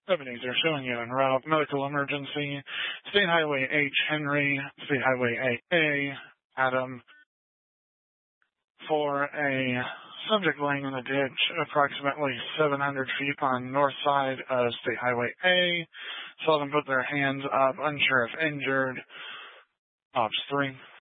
Ebenezer showing you en route. Medical emergency. State Highway H. Henry. State Highway AA. Adam. For a subject laying in the ditch approximately 700 feet on north side of State Highway A. Saw them put their hands up, unsure if injured. Ops 3.